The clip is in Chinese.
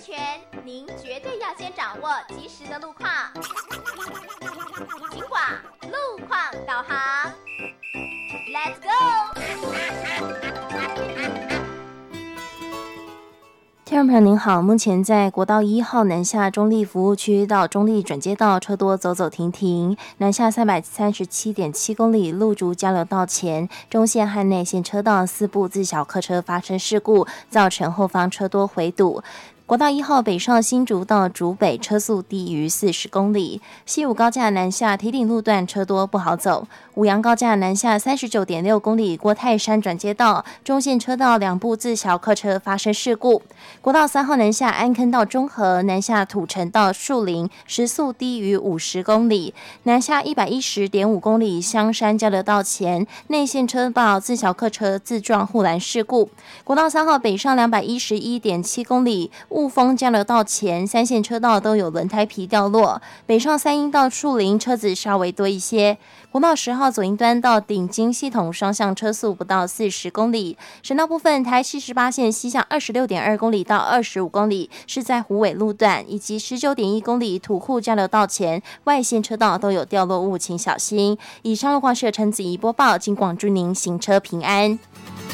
全，您绝对要先掌握及时的路况。警广路况导航 ，Let's go！ 听众朋友您好，目前在国道1号南下中立服务区到中立转接道车多走走停停，南下337.7公里路竹交流道前中线和内线车道4部自小客车发生事故，造成后方车多回堵。国道1号北上新竹到竹北车速低于40公里，西武高架南下堤顶路段车多不好走，五杨高架南下39.6公里郭泰山转接道中线车道2部自小客车发生事故。国道3号南下安坑到中和，南下土城到树林时速低于50公里，南下110.5公里香山交流道前内线车道自小客车自撞护栏事故。国道3号北上211.7公里雾峰交流道前3线车道都有轮胎皮掉落，北上三鶯到树林车子稍微多一些。国道10号左营端到顶金系统双向车速不到40公里。省道部分，台78线西向26.2公里到25公里是在虎尾路段，以及19.1公里土库交流道前外线车道都有掉落物，请小心。以上路况是由陈子怡播报，警广祝您行车平安。